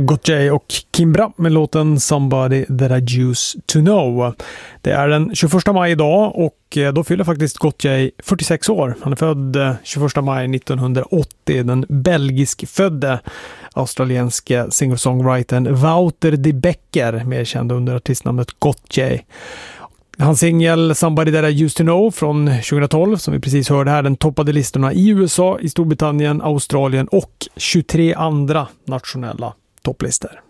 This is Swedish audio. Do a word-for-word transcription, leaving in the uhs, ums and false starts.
Gotye och Kimbra med låten Somebody That I Used To Know. Det är den tjugoförsta maj idag och då fyller faktiskt Gotye fyrtiosex år. Han är född tjugoförsta maj nittonhundraåttio. Den belgisk-födde australienske singer-songwritern Wouter de Becker, mer känd under artistnamnet Gotye. Hans singel Somebody That I Used To Know från tjugotolv, som vi precis hörde här, den toppade listorna i U S A, i Storbritannien, Australien och tjugotre andra nationella topplistor.